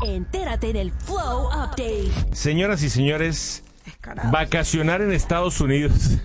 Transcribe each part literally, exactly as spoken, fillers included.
Entérate en el Flow Update. Señoras y señores, Descarado. Vacacionar en Estados Unidos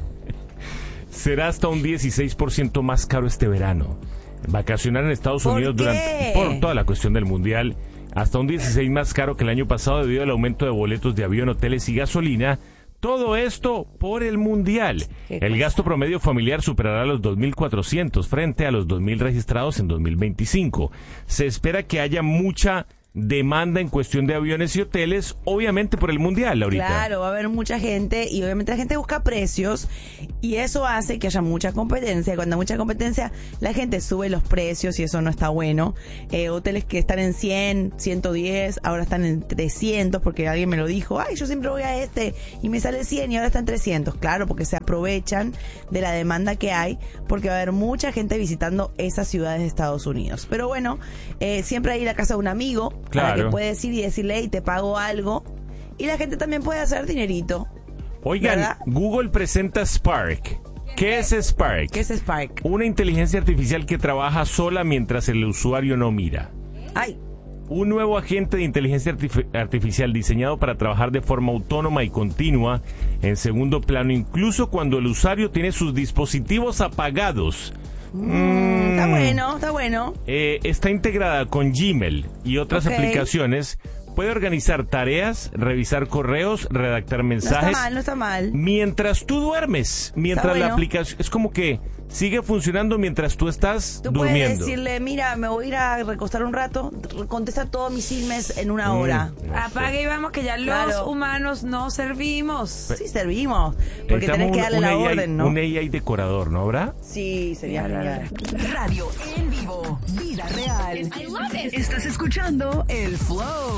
será hasta un dieciséis por ciento más caro este verano. Vacacionar en Estados Unidos ¿Por durante qué? por toda la cuestión del mundial, hasta un dieciséis por ciento más caro que el año pasado debido al aumento de boletos de avión, hoteles y gasolina. Todo esto por el mundial. El gasto promedio familiar superará los dos mil cuatrocientos frente a los dos mil registrados en dos mil veinticinco. Se espera que haya mucha demanda en cuestión de aviones y hoteles, obviamente por el mundial ahorita. Claro, va a haber mucha gente y obviamente la gente busca precios y eso hace que haya mucha competencia. Cuando hay mucha competencia, la gente sube los precios y eso no está bueno. Eh, hoteles que están en cien, ciento diez, ahora están en trescientos porque alguien me lo dijo. Ay, yo siempre voy a este y me sale cien y ahora está en trescientos. Claro, porque se aprovechan de la demanda que hay porque va a haber mucha gente visitando esas ciudades de Estados Unidos. Pero bueno, eh, siempre hay la casa de un amigo. Claro. Para que puedes ir y decirle, hey, te pago algo. Y la gente también puede hacer dinerito. Oigan, ¿verdad? Google presenta Spark. ¿Qué es Spark? ¿Qué es Spark? Una inteligencia artificial que trabaja sola mientras el usuario no mira. Ay, Un nuevo agente de inteligencia artif- artificial diseñado para trabajar de forma autónoma y continua en segundo plano, incluso cuando el usuario tiene sus dispositivos apagados. mm, está bueno, está bueno. Eh, está integrada con Gmail y otras Ok. aplicaciones. Puede organizar tareas, revisar correos, redactar No mensajes. está mal, no está mal. Mientras tú duermes, mientras Está la bueno. aplicación es como que sigue funcionando mientras tú estás Tú durmiendo. puedes decirle, mira, me voy a ir a recostar un rato, re- contesta todos mis emails en una Mm, hora. no sé. Apague y vamos, que ya Claro. los humanos no servimos. Sí, servimos. Porque Necesitamos tenés que un- darle un la A I, orden, ¿no? Un A I decorador, ¿no habrá? Sí, sería genial. Radio en vivo. Vida real. I love it. Estás escuchando el Flow.